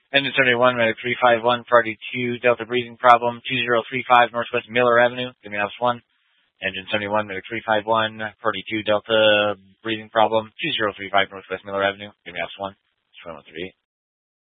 Engine 71, Medic 351, Party 2, Delta breathing problem, 2035 Northwest Miller Avenue, give me Ops 1. Engine 71, Medic 351, Party 2, Delta breathing problem, 2035 Northwest Miller Avenue, give me Ops 1. 2138.